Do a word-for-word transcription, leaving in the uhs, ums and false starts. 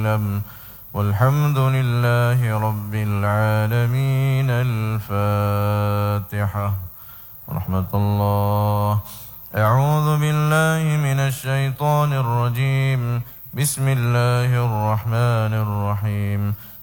والحمد لله رب العالمين. الفاتحة. ورحمة الله. أعوذ بالله من الشيطان الرجيم. بسم الله الرحمن الرحيم.